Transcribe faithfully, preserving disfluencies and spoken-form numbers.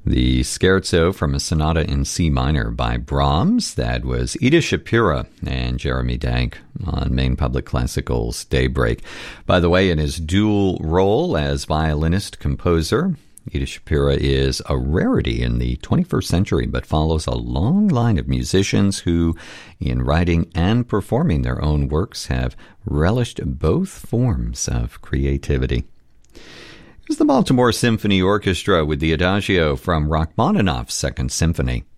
The scherzo from a sonata in C minor by Brahms. That was Ida Shapira and Jeremy Dank on Maine Public Classical's Daybreak. By the way, in his dual role as violinist-composer, Ida Shapira is a rarity in the twenty-first century, but follows a long line of musicians who, in writing and performing their own works, have relished both forms of creativity. Here's the Baltimore Symphony Orchestra with the Adagio from Rachmaninoff's Second Symphony.